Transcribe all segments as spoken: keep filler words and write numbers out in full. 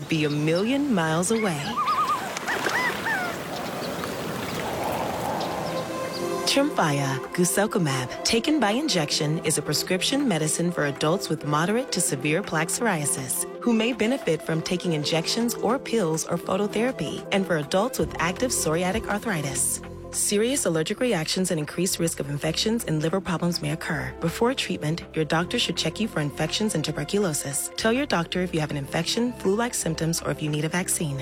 be a million miles away. Tremfya guselkumab, taken by injection, is a prescription medicine for adults with moderate to severe plaque psoriasis who may benefit from taking injections or pills or phototherapy, and for adults with active psoriatic arthritis. Serious allergic reactions and increased risk of infections and liver problems may occur. Before treatment, your doctor should check you for infections and tuberculosis. Tell your doctor if you have an infection, flu-like symptoms, or if you need a vaccine.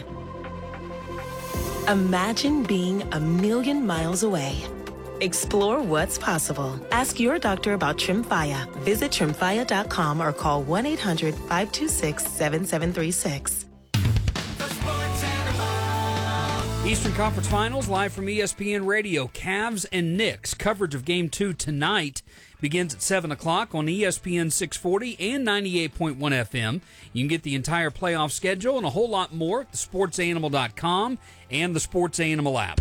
Imagine being a million miles away. Explore what's possible. Ask your doctor about Tremfya. Visit tremfya dot com or call one eight hundred, five two six, seven seven three six. Eastern Conference Finals, live from E S P N Radio. Cavs and Knicks. Coverage of Game two tonight begins at seven o'clock on E S P N six forty and ninety-eight point one F M. You can get the entire playoff schedule and a whole lot more at the sports animal dot com and the Sports Animal app.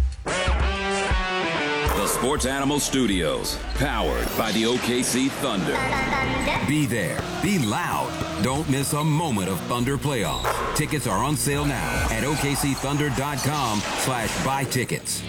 The Sports Animal Studios, powered by the O K C Thunder. Be there. Be loud. Don't miss a moment of Thunder playoffs. Tickets are on sale now at O K C thunder dot com slash buy tickets.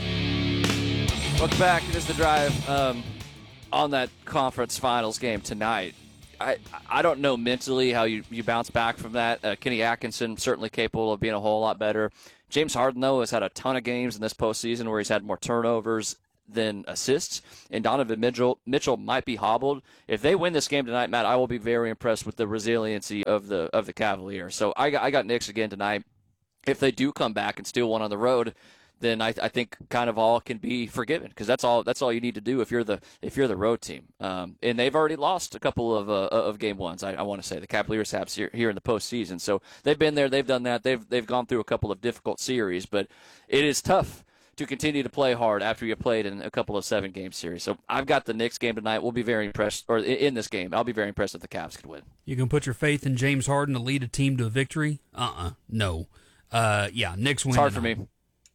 Welcome back. It is The Drive. Um, on that conference finals game tonight, I I don't know mentally how you, you bounce back from that. Uh, Kenny Atkinson certainly capable of being a whole lot better. James Harden, though, has had a ton of games in this postseason where he's had more turnovers than assists, and Donovan Mitchell Mitchell might be hobbled. If they win this game tonight, Matt, I will be very impressed with the resiliency of the of the Cavaliers. So I got, I got Knicks again tonight. If they do come back and steal one on the road, then I, I think kind of all can be forgiven, because that's all that's all you need to do if you're the if you're the road team. Um, and they've already lost a couple of uh, of game ones. I, I want to say the Cavaliers have here, here in the postseason. So they've been there, they've done that, they've they've gone through a couple of difficult series, but it is tough to continue to play hard after you played in a couple of seven-game series. So I've got the Knicks game tonight. We'll be very impressed, or in this game, I'll be very impressed if the Cavs could win. You can put your faith in James Harden to lead a team to a victory? Uh-uh. No. Uh, yeah, Knicks win It's hard tonight. for me.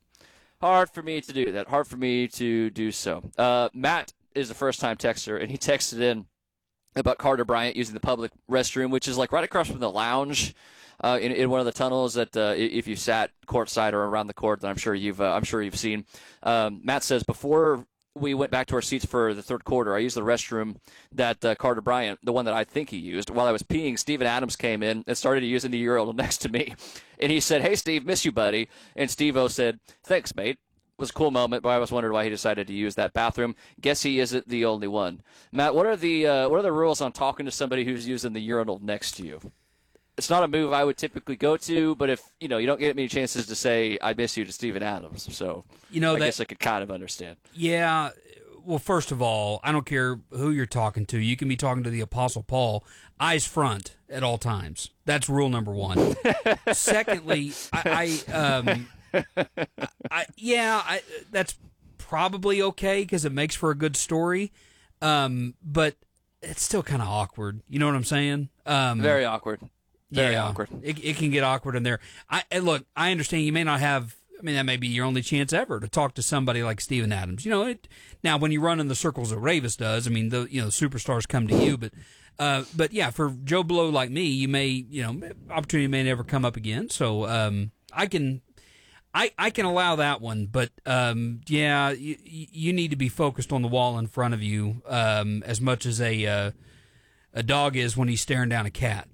Hard for me to do that. Hard for me to do so. Uh, Matt is a first-time texter, and he texted in about Carter Bryant using the public restroom, which is like right across from the lounge uh, in, in one of the tunnels that uh, if you sat courtside or around the court, that I'm sure you've uh, I'm sure you've seen. Um, Matt says, before we went back to our seats for the third quarter, I used the restroom that uh, Carter Bryant, the one that I think he used, while I was peeing. Steven Adams came in and started using the urinal next to me, and he said, "Hey, Steve, miss you, buddy." And Steve-O said, "Thanks, mate." It was a cool moment, but I was wondering why he decided to use that bathroom. Guess he isn't the only one. Matt, what are the uh, what are the rules on talking to somebody who's using the urinal next to you? It's not a move I would typically go to, but if you know you don't get many chances to say "I miss you" to Steven Adams, so You know I that, guess I could kind of understand. Yeah. Well, first of all, I don't care who you're talking to. You can be talking to the Apostle Paul, eyes front at all times. That's rule number one. Secondly, I, I, um, I yeah, I, that's probably okay because it makes for a good story. Um, but it's still kind of awkward. You know what I'm saying? Um, Very awkward. Very yeah, awkward. It, it can get awkward in there. I and look, I understand you may not have. I mean, that may be your only chance ever to talk to somebody like Steven Adams. You know, it, now when you run in the circles that Ravis does, I mean, the you know superstars come to you, but uh, but yeah, for Joe Blow like me, you may you know opportunity may never come up again. So um, I can. I, I can allow that one, but um, yeah, you, you need to be focused on the wall in front of you um, as much as a uh, a dog is when he's staring down a cat.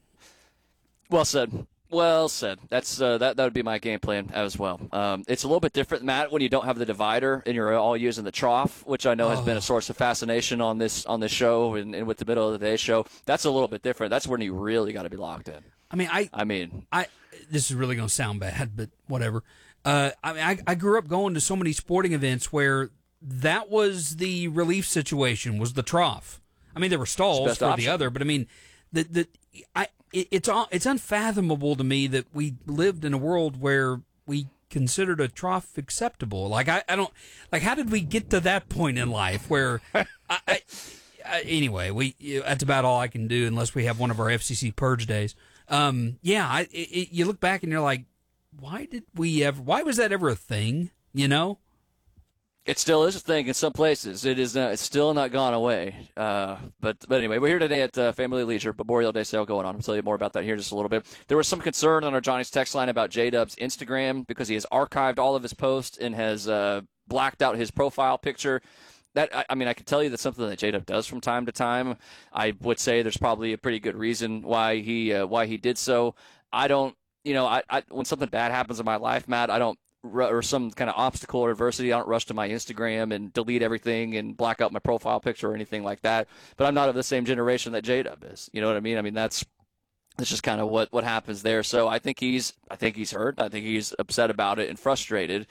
Well said. Well said. That's uh, that. That would be my game plan as well. Um, it's a little bit different, Matt, when you don't have the divider and you're all using the trough, which I know has Oh. been a source of fascination on this on this show and, and with the middle of the day show. That's a little bit different. That's when you really got to be locked in. I mean, I I mean, I this is really going to sound bad, but whatever. Uh, I mean, I, I grew up going to so many sporting events where that was the relief situation, was the trough. I mean, there were stalls best for option. the other, but I mean, the the I it, it's all- it's unfathomable to me that we lived in a world where we considered a trough acceptable. Like I, I don't like how did we get to that point in life where I. I Uh, anyway, we that's about all I can do unless we have one of our F C C purge days. Um, yeah, I, it, it, you look back and you're like, why did we ever? Why was that ever a thing? You know? It still is a thing in some places. It is not, it's still not gone away. Uh, but but anyway, we're here today at uh, Family Leisure, Memorial Day sale going on. I'll tell you more about that here in just a little bit. There was some concern on our Johnny's text line about J-Dub's Instagram because he has archived all of his posts and has uh, blacked out his profile picture. That I, I mean, I can tell you that's something that J-Dub does from time to time. I would say there's probably a pretty good reason why he uh, why he did so. I don't, you know, I, I when something bad happens in my life, Matt, I don't. or some kind of obstacle or adversity, I don't rush to my Instagram and delete everything and black out my profile picture or anything like that. But I'm not of the same generation that J-Dub is. You know what I mean? I mean, that's that's just kind of what, what happens there. So I think he's I think he's hurt. I think he's upset about it and frustrated.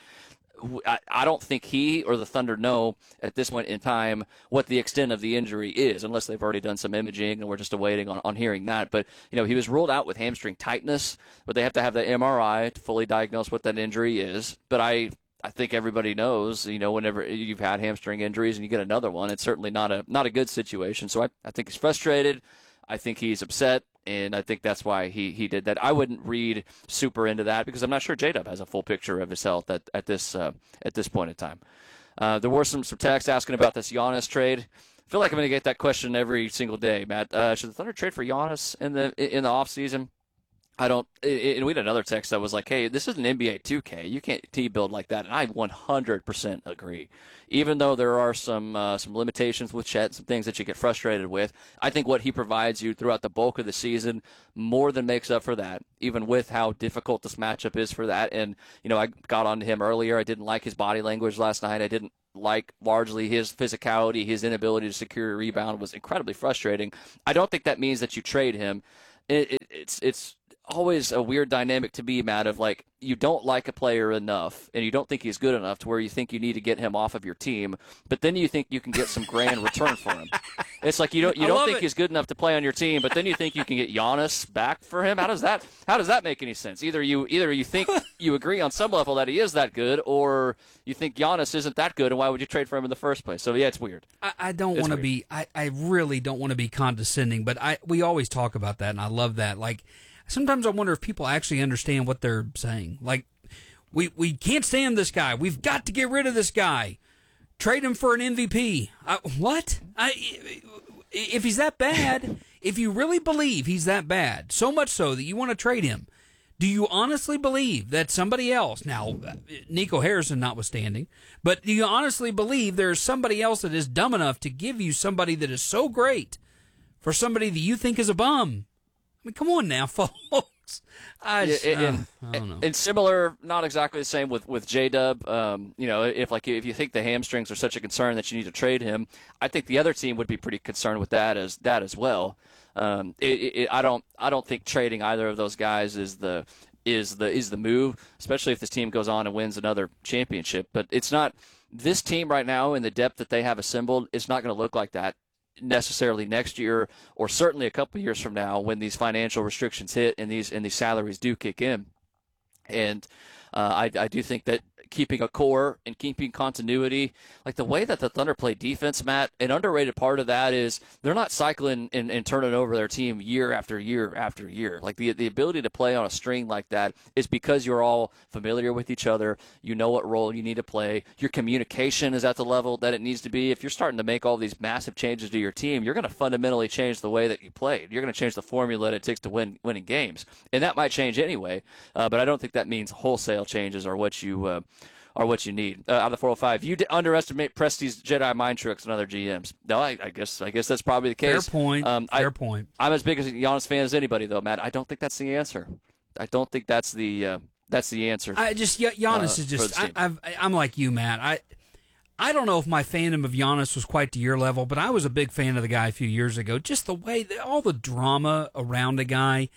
I, I don't think he or the Thunder know at this point in time what the extent of the injury is, unless they've already done some imaging and we're just awaiting on, on hearing that. But, you know, he was ruled out with hamstring tightness, but they have to have the M R I to fully diagnose what that injury is. But I I think everybody knows, you know, whenever you've had hamstring injuries and you get another one, it's certainly not a not a good situation. So I, I think he's frustrated. I think he's upset. And I think that's why he, he did that. I wouldn't read super into that because I'm not sure J-Dub has a full picture of his health at, at this uh, at this point in time. Uh, there were some, some texts asking about this Giannis trade. I feel like I'm going to get that question every single day, Matt. Uh, should the Thunder trade for Giannis in the in the offseason? I don't – and we had another text that was like, hey, this is an N B A two K. You can't team build like that. And I one hundred percent agree. Even though there are some uh, some limitations with Chet, some things that you get frustrated with, I think what he provides you throughout the bulk of the season more than makes up for that, even with how difficult this matchup is for that. And, you know, I got on to him earlier. I didn't like his body language last night. I didn't like largely his physicality. His inability to secure a rebound was incredibly frustrating. I don't think that means that you trade him. It, it, it's it's always a weird dynamic to be, Matt, of like you don't like a player enough and you don't think he's good enough to where you think you need to get him off of your team, but then you think you can get some grand return for him. It's like you don't you I don't love think it. he's good enough to play on your team, but then you think you can get Giannis back for him. How does that how does that make any sense? Either you either you think you agree on some level that he is that good, or you think Giannis isn't that good, and why would you trade for him in the first place? So yeah, it's weird. I, I don't It's want to weird. be. I, I really don't want to be condescending, but I we always talk about that, and I love that. Like sometimes I wonder if people actually understand what they're saying. Like we we can't stand this guy. We've got to get rid of this guy. Trade him for an M V P. I, what? I if he's that bad, if you really believe he's that bad, so much so that you want to trade him, do you honestly believe that somebody else, now Nico Harrison notwithstanding, but do you honestly believe there's somebody else that is dumb enough to give you somebody that is so great for somebody that you think is a bum? I mean, come on now, folks. I, just, Yeah, and, uh, I don't know. and similar, not exactly the same with with J-Dub. Um, you know, if like if you think the hamstrings are such a concern that you need to trade him, I think the other team would be pretty concerned with that as that as well. Um, it, it, I don't I don't think trading either of those guys is the is the is the move, especially if this team goes on and wins another championship. But it's not this team right now in the depth that they have assembled. It's not going to look like that necessarily next year, or certainly a couple of years from now when these financial restrictions hit and these and these salaries do kick in. And uh, I, I do think that keeping a core and keeping continuity, like the way that the Thunder play defense, Matt, an underrated part of that is they're not cycling and, and turning over their team year after year after year. Like the the ability to play on a string like that is because you're all familiar with each other. You know what role you need to play. Your communication is at the level that it needs to be. If you're starting to make all these massive changes to your team, you're going to fundamentally change the way that you play. You're going to change the formula that it takes to win winning games. And that might change anyway, uh, but I don't think that means wholesale changes are what you uh, are what you need. Uh, out of the four oh five, you d- underestimate Presti's Jedi mind tricks and other G Ms. No, I, I guess I guess that's probably the case. Fair point. Um, Fair I, point. I'm as big as a Giannis fan as anybody, though, Matt. I don't think that's the answer. I don't think that's the uh, that's the answer. I just Gian- Giannis uh, is for just. this I, team. I've, I'm like you, Matt. I I don't know if my fandom of Giannis was quite to your level, but I was a big fan of the guy a few years ago. Just the way that all the drama around the guy.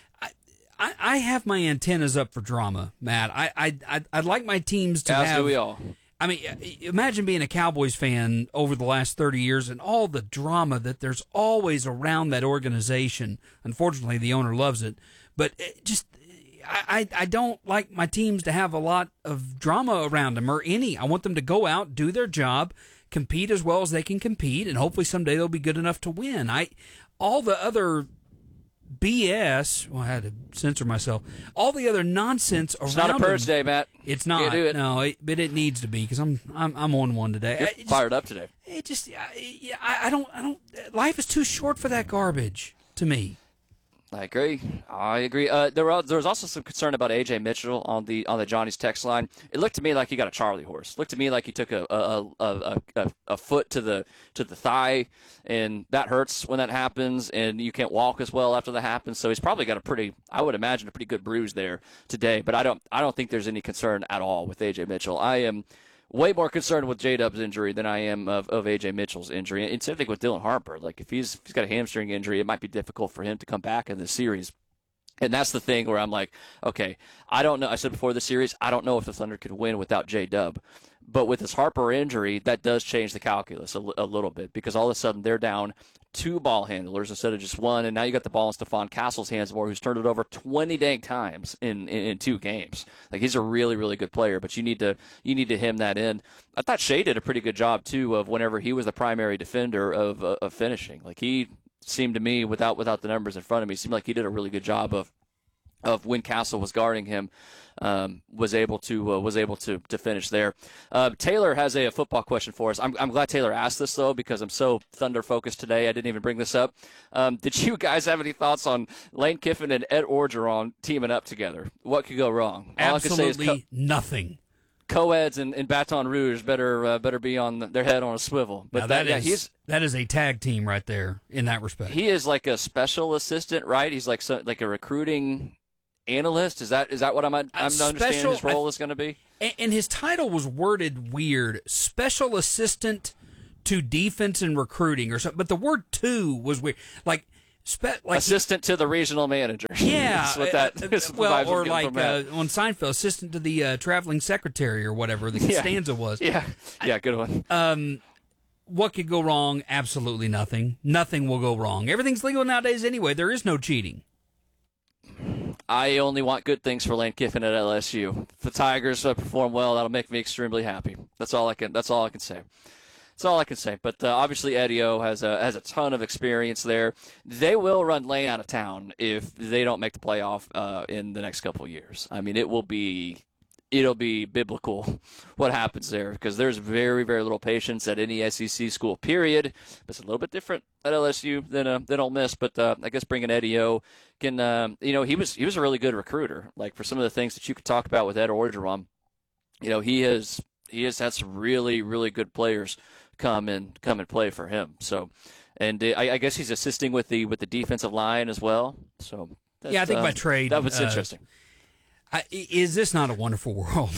I, I have my antennas up for drama, Matt. I I I'd, I'd like my teams to As have. do we all. I mean, imagine being a Cowboys fan over the last thirty years and all the drama that there's always around that organization. Unfortunately, the owner loves it, but it just I, I I don't like my teams to have a lot of drama around them or any. I want them to go out, do their job, compete as well as they can compete, and hopefully someday they'll be good enough to win. I all the other B S. Well, I had to censor myself. All the other nonsense around. It's not a purge him, day, Matt. It's not. Can't do it. No, it, but it needs to be because I'm I'm I'm on one today. You're It just- fired up today. It just I, I I don't I don't. Life is too short for that garbage to me. I agree. I agree. Uh, there, were, there was also some concern about A J Mitchell on the on the Johnny's text line. It looked to me like he got a Charlie horse. It looked to me like he took a a, a, a a foot to the to the thigh, and that hurts when that happens. And you can't walk as well after that happens. So he's probably got a pretty, I would imagine, a pretty good bruise there today. But I don't I don't think there's any concern at all with A J Mitchell. I am way more concerned with J-Dub's injury than I am of, of A J Mitchell's injury. And same thing with Dylan Harper. Like, if he's, if he's got a hamstring injury, it might be difficult for him to come back in this series. And that's the thing where I'm like, okay, I don't know. I said before the series, I don't know if the Thunder could win without J-Dub. But with his Harper injury, that does change the calculus a, a little bit because all of a sudden they're down two ball handlers instead of just one, and now you got the ball in Stephon Castle's hands more, who's turned it over twenty dang times in, in, in two games. Like, he's a really, really good player, but you need to you need to hem that in. I thought Shea did a pretty good job too of whenever he was the primary defender of uh, of finishing. Like, he seemed to me, without without the numbers in front of me, seemed like he did a really good job of of when Castle was guarding him, um, was able to uh, was able to to finish there. Uh, Taylor has a, a football question for us. I'm I'm glad Taylor asked this though because I'm so Thunder focused today. I didn't even bring this up. Um, did you guys have any thoughts on Lane Kiffin and Ed Orgeron teaming up together? What could go wrong? All Absolutely I can say is co- nothing. Co-eds and, and Baton Rouge better uh, better be on the, their head on a swivel. But Now that, that, yeah, is, he's that is a tag team right there in that respect. he is like a special assistant, right? He's like so, like a recruiting analyst. Is that is that what I'm I'm special, understanding his role is going to be? And, and his title was worded weird: special assistant to defense and recruiting, or something. But the word "to" was weird, like. Spe- like assistant to the regional manager. Yeah, That's what that, uh, that's what the well, vibes I'm or getting like from that. uh, on Seinfeld, assistant to the uh, traveling secretary or whatever the Yeah. stanza was. Yeah, yeah, good one. Um, what could go wrong? Absolutely nothing. Nothing will go wrong. Everything's legal nowadays anyway. There is no cheating. I only want good things for Lane Kiffin at L S U. If the Tigers uh, perform well, that'll make me extremely happy. That's all I can. That's all I can say. That's all I can say. But uh, obviously, Eddie O has a has a ton of experience there. They will run Lane out of town if they don't make the playoff uh, in the next couple of years. I mean, it will be it'll be biblical what happens there because there's very very little patience at any S E C school. Period. It's a little bit different at L S U than uh, than Ole Miss. But uh, I guess bringing Eddie O can uh, you know he was he was a really good recruiter. Like for some of the things that you could talk about with Ed Orgeron, you know he has he has had some really really good players come and come and play for him. So, and uh, I, I guess he's assisting with the with the defensive line as well. So Yeah, I think uh, by trade. that was uh, interesting. I, is this not a wonderful world?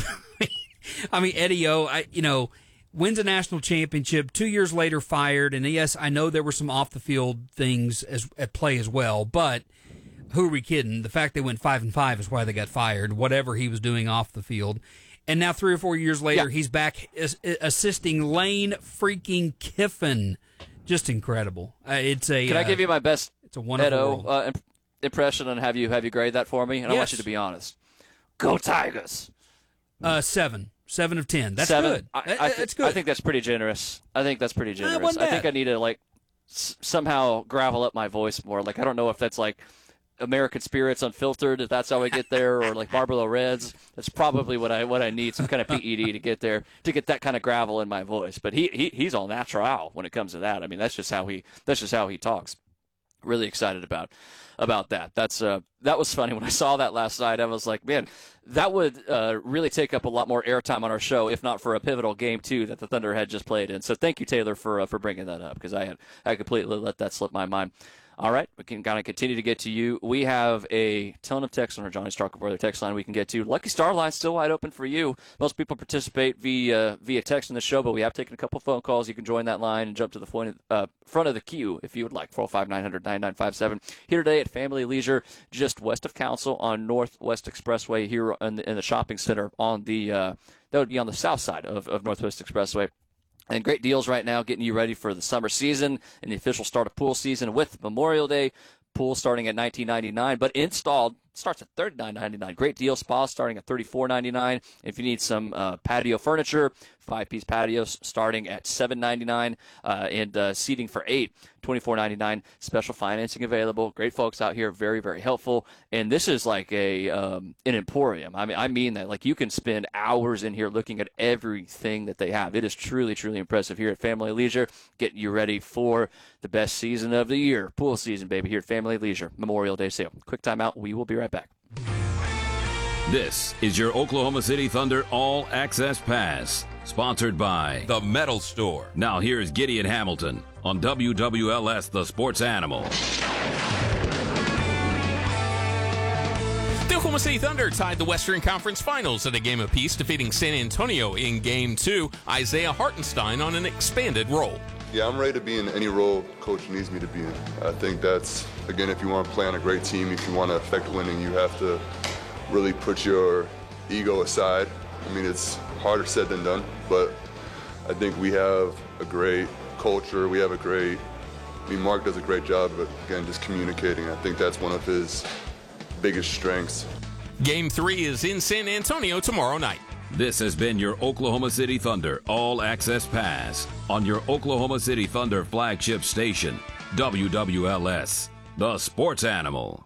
I mean, Eddie O, I, you know, wins a national championship, two years later fired, and yes, I know there were some off-the-field things as at play as well, but who are we kidding? The fact they went five and five is why they got fired, whatever he was doing off the field. And now three or four years later, Yeah. he's back as, assisting Lane freaking Kiffin. Just incredible. Uh, it's a. Can I uh, give you my best It's a wonderful Edo world. uh, imp- impression and have you have you grade that for me? And I want Yes. you to be honest. Go Tigers. Uh, seven, seven of ten. That's Seven. good. I, That- I, thi- that's good. I think that's pretty generous. I think that's pretty generous. wasn't I think bad. I need to like s- somehow gravel up my voice more. Like I don't know if that's like American Spirits Unfiltered, if that's how I get there, or like Barbaro Reds. That's probably what I what I need, some kind of P E D to get there, to get that kind of gravel in my voice. But he, he he's all natural when it comes to that. I mean, that's just how he that's just how he talks. Really excited about about that. That's uh that was funny when I saw that last night. I was like, man, that would uh, really take up a lot more airtime on our show, if not for a pivotal game too that the Thunder had just played in. So thank you, Taylor, for uh, for bringing that up because I had I completely let that slip my mind. All right, we can kind of continue to get to you. We have a ton of texts on our Johnny Stark Brother text line we can get to. Lucky Star Line's still wide open for you. Most people participate via via text in the show, but we have taken a couple phone calls. You can join that line and jump to the front, uh, front of the queue if you would like. four oh five, nine hundred, ninety-nine fifty-seven. Here today at Family Leisure, just west of Council on Northwest Expressway here in the, in the shopping center on the uh, that would be on the south side of, of Northwest Expressway. And great deals right now getting you ready for the summer season and the official start of pool season with Memorial Day. Pool starting at nineteen ninety-nine, but installed starts at thirty-nine ninety-nine. Great deal. Spa starting at thirty-four ninety-nine. If you need some uh, patio furniture, five-piece patios starting at seven ninety-nine, uh, and uh, seating for eight, twenty-four ninety-nine. Special financing available. Great folks out here, very, very helpful. And this is like a um, an emporium. I mean, I mean that. Like, you can spend hours in here looking at everything that they have. It is truly, truly impressive here at Family Leisure, getting you ready for the best season of the year. Pool season, baby, here at Family Leisure. Memorial Day sale. Quick timeout. We will be right back. This is your Oklahoma City Thunder All Access Pass, sponsored by The Metal Store. Now here's Gideon Hamilton on W W L S The Sports Animal. The Oklahoma City Thunder tied the Western Conference Finals at a game apiece, defeating San Antonio in Game two. Isaiah Hartenstein on an expanded role. Yeah, I'm ready to be in any role Coach needs me to be in. I think that's, again, if you want to play on a great team, if you want to affect winning, you have to really put your ego aside. I mean, it's harder said than done, but I think we have a great culture. We have a great, I mean, Mark does a great job, but again, just communicating. I think that's one of his biggest strengths. Game three is in San Antonio tomorrow night. This has been your Oklahoma City Thunder All Access Pass on your Oklahoma City Thunder flagship station, W W L S, The Sports Animal.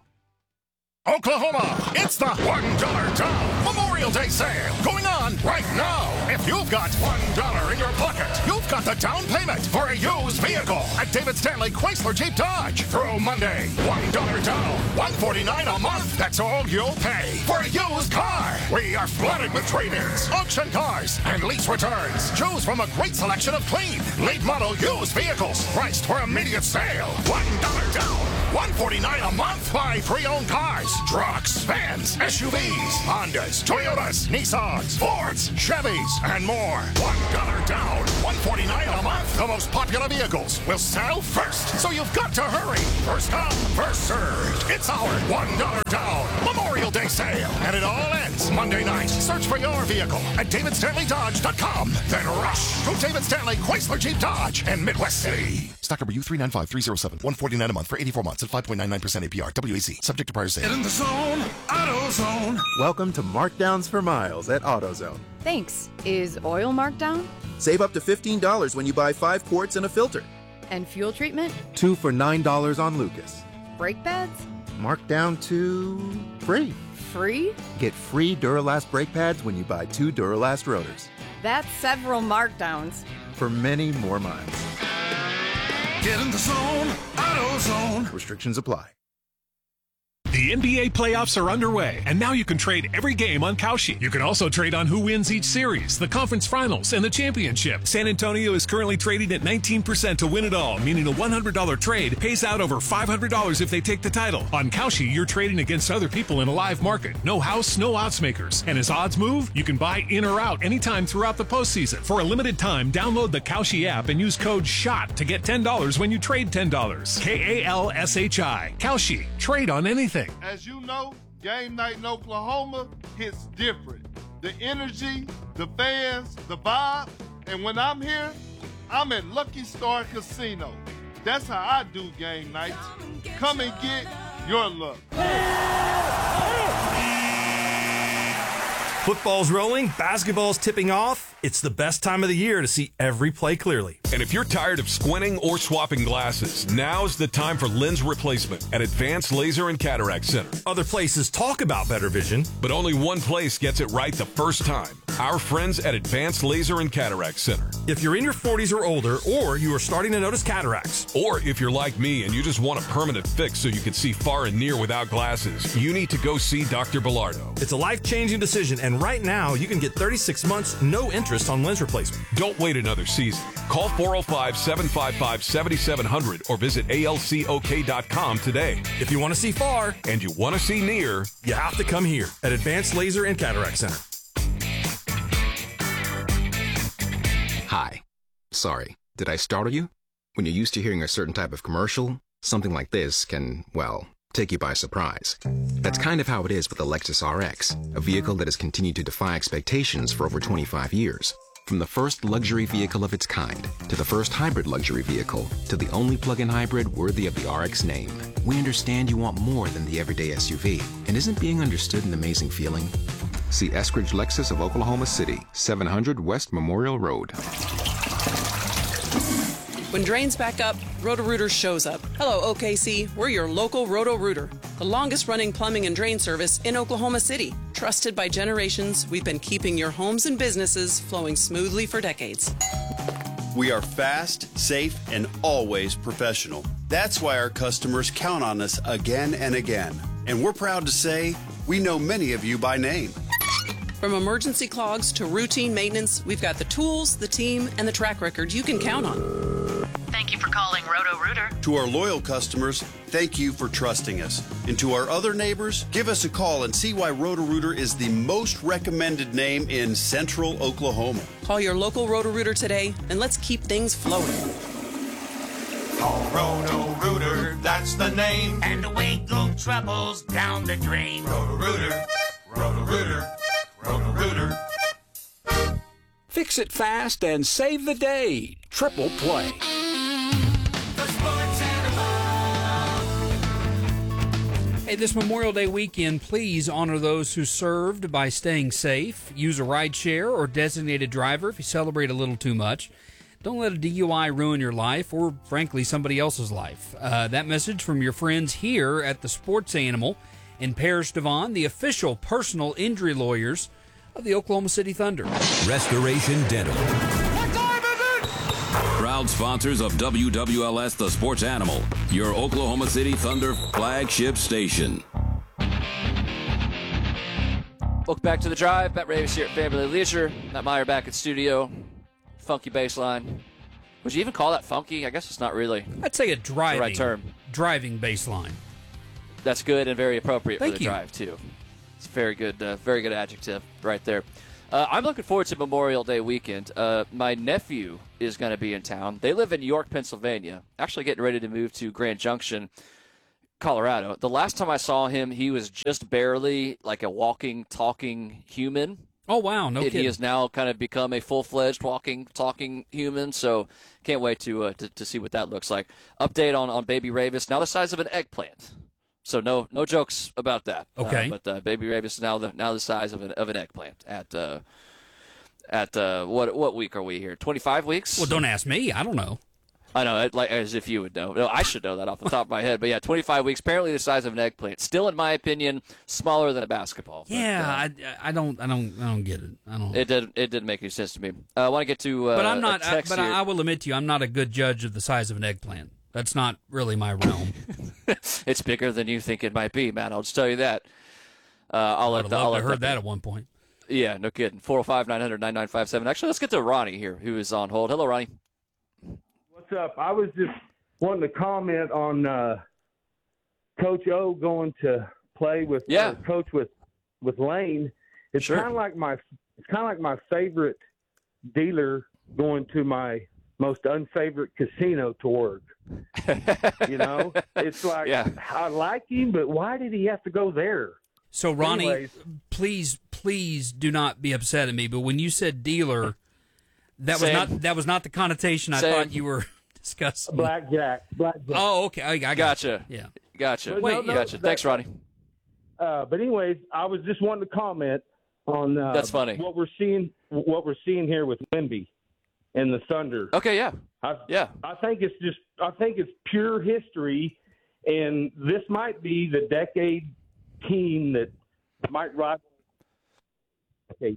Oklahoma, it's the one dollar Down Memorial Day sale going on right now. If you've got one dollar in your pocket, you've got the down payment for a used vehicle at David Stanley Chrysler Jeep Dodge. Through Monday, one dollar down, one hundred forty-nine dollars a month. That's all you'll pay for a used car. We are flooded with trade-ins, auction cars, and lease returns. Choose from a great selection of clean, late model used vehicles priced for immediate sale. one dollar down, one hundred forty-nine dollars a month. Buy pre-owned cars, trucks, vans, S U Vs, Hondas, Toyotas, Nissans, Fords, Chevys, and more. one dollar down, one hundred forty-nine dollars a month. The most popular vehicles will sell first, so you've got to hurry. First come, first served. It's our one dollar down Memorial Day sale, and it all ends Monday night. Search for your vehicle at david stanley dodge dot com. Then rush to David Stanley Chrysler Jeep Dodge in Midwest City. Stock number U three nine five three zero seven, one hundred forty-nine dollars a month for eighty-four months at five point nine nine percent A P R. W A C. Subject to prior sale. Get in the zone, AutoZone. Welcome to Markdowns for Miles at AutoZone. Thanks. Is oil marked down? Save up to fifteen dollars when you buy five quarts and a filter. And fuel treatment? Two for nine dollars on Lucas. Brake pads? Marked down to free. Free? Get free Duralast brake pads when you buy two Duralast rotors. That's several markdowns. For many more miles. Get in the zone, AutoZone. Restrictions apply. The N B A playoffs are underway, and now you can trade every game on Kalshi. You can also trade on who wins each series, the conference finals, and the championship. San Antonio is currently trading at nineteen percent to win it all, meaning a one hundred dollars trade pays out over five hundred dollars if they take the title. On Kalshi, you're trading against other people in a live market. No house, no odds makers. And as odds move, you can buy in or out anytime throughout the postseason. For a limited time, download the Kalshi app and use code SHOT to get ten dollars when you trade ten dollars. K A L S H I. Kalshi. Trade on anything. As you know, game night in Oklahoma hits different. The energy, the fans, the vibe, and when I'm here, I'm at Lucky Star Casino. That's how I do game nights. Come and get your luck. Football's rolling, basketball's tipping off. It's the best time of the year to see every play clearly. And if you're tired of squinting or swapping glasses, now's the time for lens replacement at Advanced Laser and Cataract Center. Other places talk about better vision, but only one place gets it right the first time. Our friends at Advanced Laser and Cataract Center. If you're in your forties or older, or you are starting to notice cataracts, or if you're like me and you just want a permanent fix so you can see far and near without glasses, you need to go see Doctor Bilardo. It's a life-changing decision, and right now you can get thirty-six months, no interest on lens replacement. Don't wait another season. Call four oh five, seven five five, seven seven zero zero or visit A L C O K dot com today. If you want to see far and you want to see near, you have to come here at Advanced Laser and Cataract Center. Hi. Sorry, did I startle you? When you're used to hearing a certain type of commercial, something like this can, well, take you by surprise. That's kind of how it is with the Lexus R X, a vehicle that has continued to defy expectations for over twenty-five years. From the first luxury vehicle of its kind, to the first hybrid luxury vehicle, to the only plug-in hybrid worthy of the R X name, we understand you want more than the everyday S U V. And isn't being understood an amazing feeling? See Eskridge Lexus of Oklahoma City, seven hundred West Memorial Road. When drains back up, Roto-Rooter shows up. Hello, O K C. We're your local Roto-Rooter, the longest-running plumbing and drain service in Oklahoma City. Trusted by generations, we've been keeping your homes and businesses flowing smoothly for decades. We are fast, safe, and always professional. That's why our customers count on us again and again. And we're proud to say we know many of you by name. From emergency clogs to routine maintenance, we've got the tools, the team, and the track record you can count on. Thank you for calling Roto-Rooter. To our loyal customers, thank you for trusting us. And to our other neighbors, give us a call and see why Roto-Rooter is the most recommended name in Central Oklahoma. Call your local Roto-Rooter today, and let's keep things flowing. Call Roto-Rooter, that's the name. And away go troubles down the drain. Roto-Rooter, Roto-Rooter, Roto-Rooter. Fix it fast and save the day. Triple Play. Hey, this Memorial Day weekend, please honor those who served by staying safe. Use a ride share or designated driver if you celebrate a little too much. Don't let a D U I ruin your life or, frankly, somebody else's life. Uh, that message from your friends here at the Sports Animal in Paris Devon, the official personal injury lawyers of the Oklahoma City Thunder. Restoration Dental. Proud sponsors of W W L S The Sports Animal, your Oklahoma City Thunder flagship station. Welcome back to The Drive. Matt Ravis here at Family Leisure. Matt Meyer back in studio. Funky bass line. Would you even call that funky? I guess it's not really. I'd say a driving, the right term. Driving bass line. That's good and very appropriate Thank for the you. drive, too. It's a very good, uh, very good adjective right there. Uh, I'm looking forward to Memorial Day weekend. Uh, my nephew is going to be in town. They live in York, Pennsylvania, actually getting ready to move to Grand Junction, Colorado. The last time I saw him, he was just barely like a walking, talking human. Oh, wow. No and kidding. He has now kind of become a full-fledged walking, talking human, so can't wait to, uh, to to see what that looks like. Update on, on Baby Ravis, now the size of an eggplant. So no no jokes about that. Okay. Uh, but uh, Baby Ravis is now the now the size of an of an eggplant at uh, at uh, what what week are we here? twenty-five weeks? Well, don't ask me. I don't know. I know, like as if you would know. No, I should know that off the top of my head. But yeah, twenty-five weeks. Apparently, the size of an eggplant. Still, in my opinion, smaller than a basketball. But, Yeah, uh, I, I don't I don't I don't get it. I don't. it didn't it didn't make any sense to me. Uh, I want to get to. Uh, but I'm not. a I, text but here. I will admit to you, I'm not a good judge of the size of an eggplant. That's not really my realm. It's bigger than you think it might be, man. I'll just tell you that. Uh, I'll I'd let the, love I'll to let heard the- that at one point. Yeah, no kidding. four oh five, nine hundred, nine nine five seven. Actually, let's get to Ronnie here, who is on hold. Hello, Ronnie. What's up? I was just wanting to comment on uh, Coach O going to play with Yeah. uh, coach with with Lane. It's Sure. kind of like my it's kind of like my favorite dealer going to my most unfavorite casino to work. You know, it's like Yeah. I like him, but why did he have to go there? So, Ronnie, Anyways. please, please do not be upset at me. But when you said dealer, that was Same. not that was not the connotation I Same. thought you were discussing. Blackjack, blackjack. Oh, okay, I, I got Gotcha. you. Yeah. Gotcha. But Wait, no, no, Gotcha. that- Thanks, Ronnie. Uh, but anyways, I was just wanting to comment on uh, That's funny. what we're seeing. What we're seeing here with Wemby and the Thunder. Okay, yeah. I, Yeah. I think it's just. I think it's pure history, and this might be the decade team that might rival. Okay.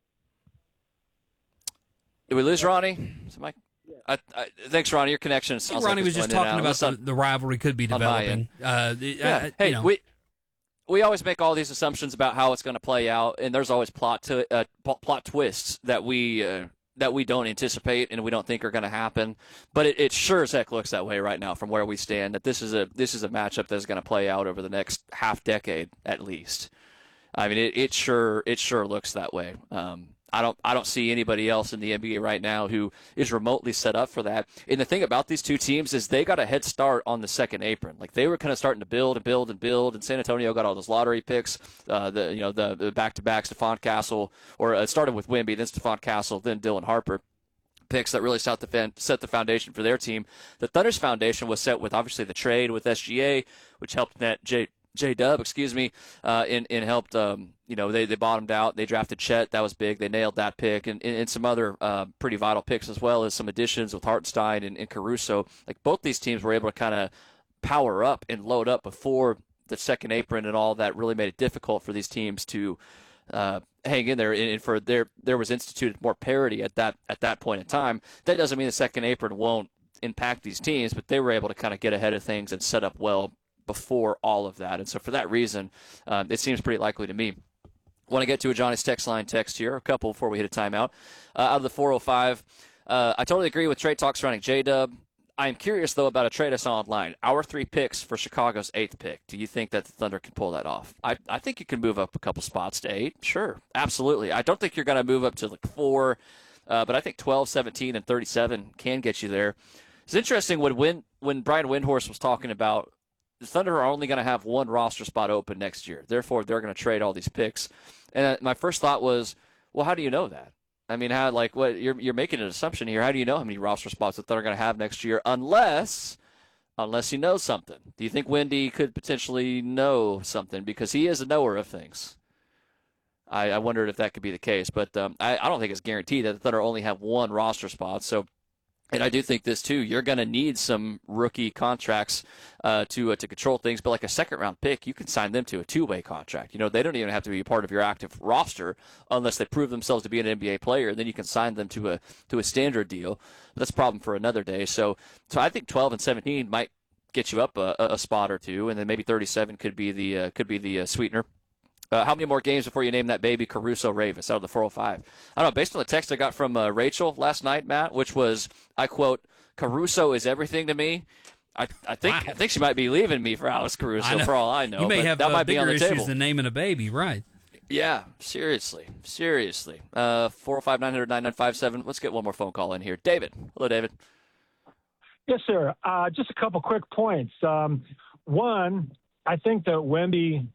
Did we lose Ronnie? Somebody? I, I, thanks, Ronnie. Your connection I think sounds Ronnie like was it's just going in talking and out. about Unless the, the rivalry could be on my developing. Uh, the- Yeah. uh, hey, you know. we we always make all these assumptions about how it's going to play out, and there's always plot to uh, pl- plot twists that we uh, that we don't anticipate and we don't think are going to happen. But it, it sure as heck looks that way right now from where we stand. That this is a this is a matchup that's going to play out over the next half decade at least. I mean, it, it sure it sure looks that way. Um, I don't I don't see anybody else in the N B A right now who is remotely set up for that. And the thing about these two teams is they got a head start on the second apron. Like they were kind of starting to build and build and build. And San Antonio got all those lottery picks, uh, the you know the, the back-to-back Stephon Castle, or it started with Wemby, then Stephon Castle, then Dylan Harper. Picks that really set the fan, set the foundation for their team. The Thunder's foundation was set with obviously the trade with S G A, which helped net J. J Dub, excuse me, uh, and, and helped, um, you know, they, they bottomed out. They drafted Chet. That was big. They nailed that pick. And, and, and some other uh, pretty vital picks as well as some additions with Hartenstein and, and Caruso. Like both these teams were able to kind of power up and load up before the second apron and all that really made it difficult for these teams to uh, hang in there. And for there, there was instituted more parity at that at that point in time. That doesn't mean the second apron won't impact these teams, but they were able to kind of get ahead of things and set up well before all of that. And so for that reason, um, it seems pretty likely to me. Want to get to a Johnny's text line text here, a couple before we hit a timeout. Uh, out of the four oh five, uh, I totally agree with trade talk surrounding J-Dub. I am curious, though, about a trade I saw online. Our three picks for Chicago's eighth pick. Do you think that the Thunder can pull that off? I, I think you can move up a couple spots to eight. Sure, absolutely. I don't think you're going to move up to like four, uh, but I think twelve, seventeen, and thirty-seven can get you there. It's interesting when, when, when Brian Windhorst was talking about the Thunder are only going to have one roster spot open next year. Therefore, they're going to trade all these picks. And my first thought was, well, how do you know that? I mean, how like what you're you're making an assumption here. How do you know how many roster spots that they're going to have next year, unless unless he knows something? Do you think Wendy could potentially know something because he is a knower of things? I, I wondered if that could be the case, but um, I, I don't think it's guaranteed that the Thunder only have one roster spot. So. And I do think this, too. You're going to need some rookie contracts uh, to uh, to control things. But like a second-round pick, you can sign them to a two-way contract. You know, they don't even have to be a part of your active roster unless they prove themselves to be an N B A player. Then you can sign them to a to a standard deal. But that's a problem for another day. So, so I think twelve and seventeen might get you up a, a spot or two, and then maybe thirty-seven could be the uh, could be the uh, sweetener. Uh, how many more games before you name that baby Caruso Ravis out of the four oh five? I don't know. Based on the text I got from uh, Rachel last night, Matt, which was, I quote, Caruso is everything to me. I, I think wow. I think she might be leaving me for Alex Caruso, for all I know. You may but have that uh, might bigger be on the issues table. than naming a baby, right? Yeah, seriously, seriously. Uh, four oh five, nine hundred, nine nine five seven. Let's get one more phone call in here. David. Hello, David. Yes, sir. Uh, just a couple quick points. Um, one, I think that Wemby